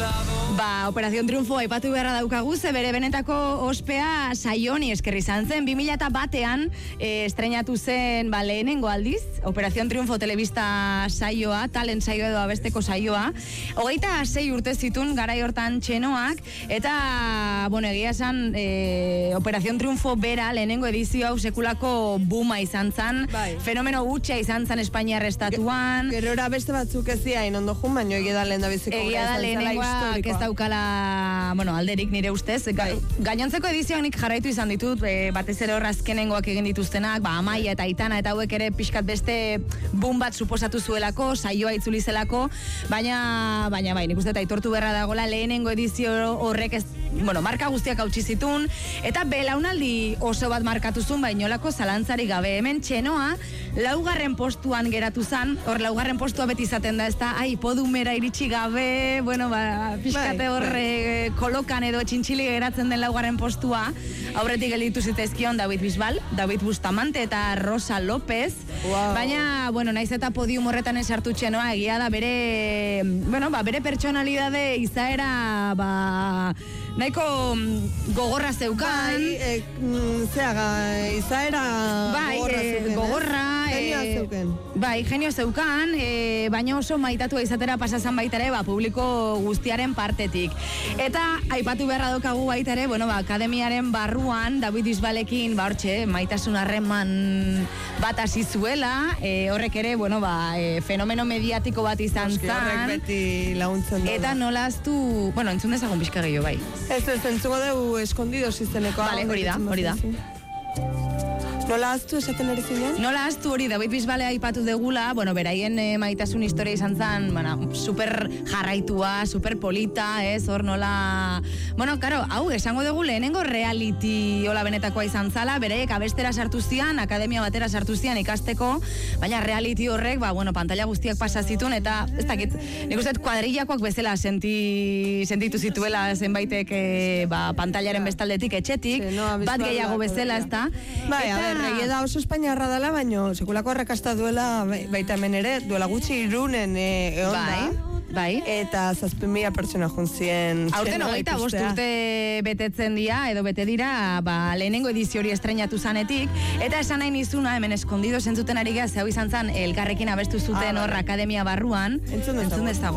Operación Triunfo aipatu beharra daukagu, ze bere benetako ospea saioni esker izan zen. 2001an estrenatu zen lehenengo aldiz, Operación Triunfo telebista saioa, talent saioa edo abesteko saioa. 26 urte zitun garai hortan Txenoak, eta, egia esan, Operación Triunfo bera lehenengo edizio hau sekulako booma izan zen, fenomeno gutxa izan zen Espainiar estatuan. Gerora beste batzuk ez diain ondo jun, baino egia da lehen da biziko lehenengoak ez daukala, alderik nire ustez. Gainontzeko edizioak nik jarraitu izan ditut, batez ere horra azkenengoak egin dituztenak, Amaia eta Aitana eta hauek ere pixkat beste boom bat suposatu zuelako, saioa itzuli zelako, baina nik uste eta aitortu beharra dagoela lehenengo edizio horrek ez, marka guztiak hautsi zitun, eta belaunaldi oso bat markatu zuen, bainolako zalantzarik gabe. Hemen Txenoa, 4. postuan geratu zan, hor 4. postua beti izaten da, ez da, podumera iritsi gabe, pixkate horre kolokan edo txintxili geratzen den 4. postua, aurretik gelditu zitezkion David Bisbal, David Bustamante eta Rosa López, baina, naiz eta podium horretan esartu Txenoa, egia da bere pertsonalidade izaera, nahiko gogorra zeukan. Izaera gogorra genioa zeuken. Genio zeukan, baina oso maitatua izatera pasazan baita ere, publiko guztiaren partetik. Eta aipatu beharra daukagu baita ere, akademiaren barruan, David Bisbalekin, maitasun harreman bat hasi zuela, horrek ere, fenomeno mediatiko bat izan zan. Horrek beti laguntzen da. Eta nola aztu, entzun dezagun pixka gehiago bai. Ez, entzuko dugu eskondidos izeneko. Hori da. Nola aztu esaten eri zinen? Nola aztu hori, David Bisbalea aipatu degula, beraien maitasun historia izan zen, super jarraitua, super polita, hor nola... hau, esango dugu lehenengo reality hola benetakoa izan zala, bereiek abestera sartu zian, akademia batera sartu zian ikasteko, baina reality horrek, pantalla guztiak pasa zitun, eta ez dakit, nik uste kuadrillakoak bezala sentitu zituela zenbaitek pantallaren bestaldetik etxetik, bat gehiago bezala, ez da? Egia da oso Espainiarra dela, baino sekulako arrakasta duela baita hemen ere, duela gutxi Irunen egon da. Eta 7.000 pertsona juntzien. Aurten 25 urte betetzen dira, edo bete dira, lehenengo edizio hori estrenatu zanetik, eta esan nahi nizuna, hemen eskondido zentzuten ari gaz, hau izan zan, elkarrekin abestu zuten hor akademia barruan. Entzun dezagun.